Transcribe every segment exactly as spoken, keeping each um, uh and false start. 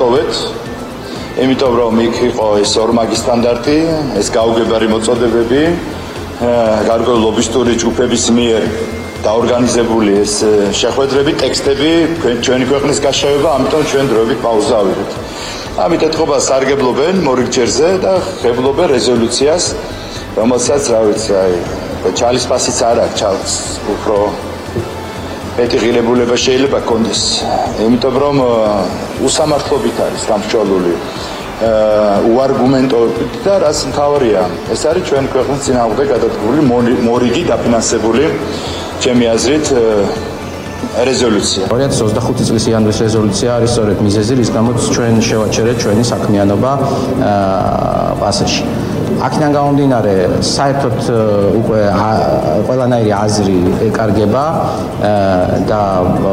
იმიტომ რომ იქ იყო ეს ორმაგი სტანდარტი, ეს გაუგებარი მოწოდებები, გარკვეული ლობისტური ჯგუფების მიერ დაორგანიზებული ეს შეხვედრები, ტექსტები, ჩვენი ქვეყნის გაშევება, ამიტომ ჩვენ დროებით პაუზა ავიღეთ. ამით ეთყობას სარგებლობენ მორიგჯერზე და ხებლობენ რეზოლუციას, რომელსაც რა ვიცი, აი, ჩალისპასიც არ აქვს, ჩალს უფრო მეტი ღირებულება შეიძლება გქონდეს. იმიტომ რომ უსამართლობით არის გამსჭვალული უარგუმენტოებით და რაც მთავარია, ეს არის ჩვენ ქვეყნის წინააღმდეგ გადადგმული მორიგი დაფინანსებული ჩემი აზრით რეზოლუცია. ორი ათას ოცდახუთი წლის იანვრის რეზოლუცია არის სწორედ მიზეზი, რის გამოც ჩვენ შევაჩერეთ ჩვენი საქმიანობა პასეში. აქედან გამომდინარე, საერთოდ უკვე ყველანაირი აზრი ეკარგება და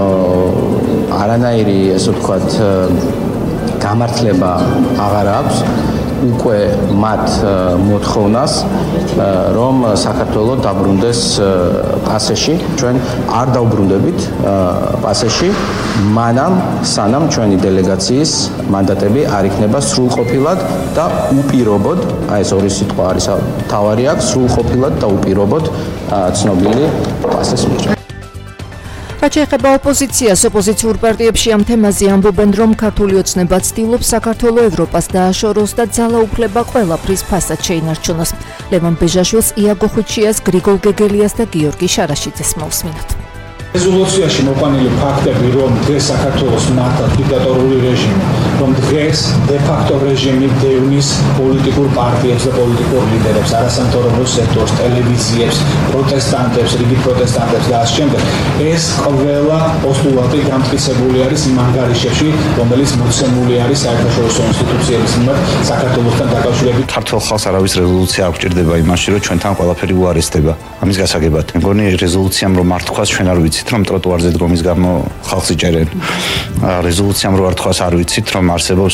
არანაირი, ესე ვთქვათ, გამართლება აღარ აქვს უკვე მათ მოთხოვნას, რომ საქართველოს დაბრუნდეს პასეში. ჩვენ არ დავბრუნდებით პასეში, მანამ სანამ ჩვენი დელეგაციის მანდატები არ იქნება სრულყოფილად და უპირობოდ, აი ეს ორი სიტყვა არის თავარი აქვს, სრულყოფილად და უპირობოდ ცნობილი პასეს მიერ. რაც შეეხება ოპოზიციას, ოპოზიციურ პარტიებში ამ თემაზე ამბობენ, რომ ქართული ოცნება ცდილობს საქართველოს ევროპას დააშოროს და ძალაუფლება ყველაფრის ფასად შეინარჩუნოს. ლევან ბეჟაშვილს, იაგო ხვიჩიას, გრიგოლ გეგელიას და გიორგი შარაშიძეს მოусმინოთ. რეზოლუციაში მოყვანილი ფაქტები, რომ დღეს საქართველოს მართა დიქტატორული რეჟიმი, რომ დღეს დე-ფაქტო რეჟიმი დევნის პოლიტიკურ პარტიებს და პოლიტიკურ ლიდერებს, არასამთავრობო სექტორს, ტელევიზიებს, პროტესტანტებს, რიგი პროტესტანტებს და ასე შემდეგ, ეს ყველა პოსტულატი გამტკიცებული არის იმ ანგარიშებში, რომელიც მოცემული არის საერთაშორისო ინსტიტუციების მიმართ საქართველოსთან დაკავშირებით. ქართულ ხალხს არავის რეზოლუცია არ გვჭირდება იმაში, რომ ჩვენთან ყველაფერი უარესდება. ამის გასაგებად, მეგონი რეზოლუციამ რომ არ თქვას, ჩვენ არ ვიცით, რომ ტროტუარზე დგომის გამო ხალხს იჭერენ. რეზოლუციამ რო არ თქვას, არ ვიცით, რომ არსებობს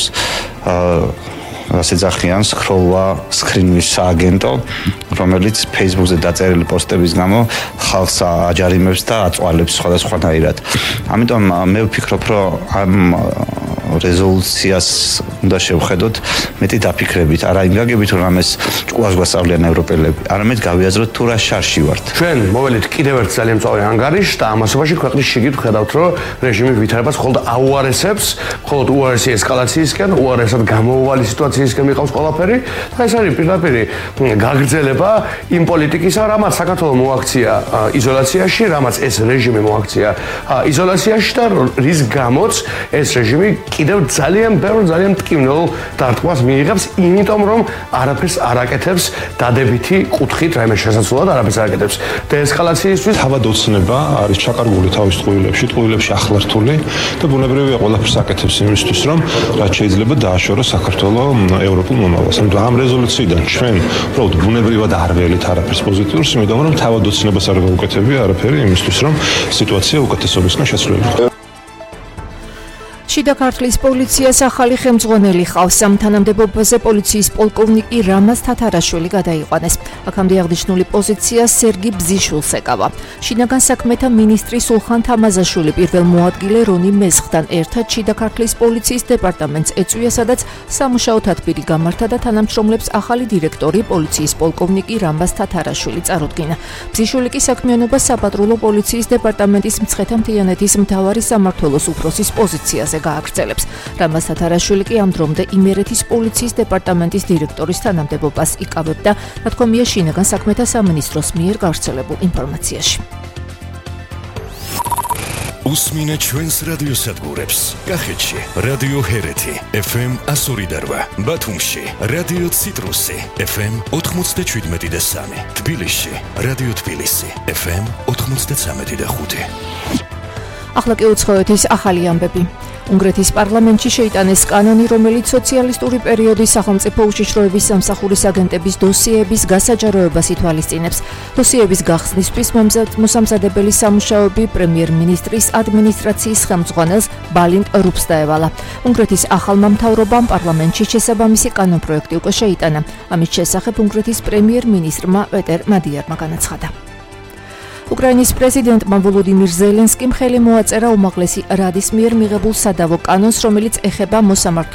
ასე ძახიან სკროლვა სკრინვის სააგენტო, რომელიც Facebook-ზე დაწერილი პოსტების გამო ხალხს აჯარიმებს და აწვალებს სხვადასხვანაირად. ამიტომ მე ვფიქრობ, რომ ამ რეზოლუციას უნდა შევხედოთ მეტი დაფიქრებით, არა იმ გაგებით, რომ ამას ჭკუას გვასწავლიან ევროპელები, არამედ გავიაზროთ თუ რა შარში ვართ. ჩვენ მოველით კიდევ ერთ ძალიან მწვავე ანგარიშს და ამასობაში ქვეყნის შიგნით ვხედავთ, რომ რეჟიმი ვითარებას მხოლოდ აუარესებს, მხოლოდ უარესი ესკალაციისკენ, უარესად გამოუვალი სიტუაციისკენ მიყავს ყველაფერი და ეს არის პირდაპირ გაგრძელება იმ პოლიტიკისა, რამაც საქართველოს მოაქცია იზოლაციაში, რამაც ეს რეჟიმი მოაქცია იზოლაციაში და რის გამოც ეს რეჟიმი კიდევ ძალიან ბევრ ძალიან მტკივნეულ დარტყმას მიიღებს, იმიტომ რომ არაფერს არ აკეთებს დადებითი კუთხით, რაიმე შესაძლებლად არაფერს არ აკეთებს. დეესკალაციისთვის თავად ოცნება არის ჩაკარგული თავის ტყუილებში, ტყუილებში ახლართული და ბუნებრივია ყველაფერს აკეთებს იმისთვის, რომ რაც შეიძლება დააშოროს საქართველოს ევროპულ მომავალს. ამ რეზოლუციიდან ჩვენ უბრალოდ ბუნებრივად არ ველით არაფერს პოზიტიურს, იმიტომ რომ თავად ოცნებას არ გაუკეთებია არაფერი იმისთვის, რომ სიტუაცია უკეთესობისკენ შეცვლილიყო. შიდა ქართლის პოლიციას ახალი ხელმძღვანელი ყავს. ამ თანამდებობაზე პოლიციის პოლკოვნიკი რამაზ თათარაშვილი გადაიყვანეს. აქამდე აღნიშნული პოზიცია სერგი ბზიშვილს ეკავა. შინაგან საქმეთა მინისტრი სულხან თამაზაშვილი პირველ მოადგილე რონი მესხთან ერთად შიდა ქართლის პოლიციის დეპარტამენტს ეწვია, სადაც სამუშაო თათბირი გამართა და თანამშრომლებს ახალი დირექტორი პოლიციის პოლკოვნიკი რამაზ თათარაშვილი წარუდგინა. ბზიშვილი კი საქმიანობას საპატრულო პოლიციის დეპარტამენტის მცხეთა მთიანეთის მთავარი სამმართველოს უფროსის პოზიციაზე გააგრძელებს. რამაზ თათარაშვილი კი ამ დრომდე იმერეთის პოლიციის დეპარტამენტის დირექტორის თანამდებობას იკავებდა, თქმია შინაგან საქმეთა სამინისტროს მიერ გავრცელებულ ინფორმაციაში. უსმინე ჩვენს რადიოსადგურებს. კახეთში რადიო ჰერეთი ეფ ემ εκατო ორი და რვა, ბათუმში რადიო ციტრუსი ეფ ემ ოთხმოცდაშვიდმეტი და სამი, თბილისში რადიო თბილისი ეფ ემ ოთხმოცდაცამეტი და ხუთი. ახლა კი უცხოეთის ახალი ამბები. უნგრეთის პარლამენტში შეიტანეს კანონი, რომელიც სოციალისტური პერიოდის სახელმწიფო უშიშროების სამსახურის აგენტების დოსიეების გასაჯაროებას ითვალისწინებს. დოსიეების გახსნისთვის მოსამზადებელი სამუშაოები პრემიერ-მინისტრის ადმინისტრაციის ხელმძღვანელს ბალინტ რუპს დაევალა. უნგრეთის ახალმა მთავრობამ პარლამენტში შესაბამისი კანონპროექტი უკვე შეიტანა. ამის შესახებ უნგრეთის პრემიერ-მინისტრმა პეტერ მადიარმა განაცხადა. უკრაინის პრეზიდენტმა ვოლოდიმირ ზელენსკიმ ხელი მოაწერა უმაღლესი რადის მიერ მიღებულ სადავო კანონს, რომელიც ეხება მოსამართლე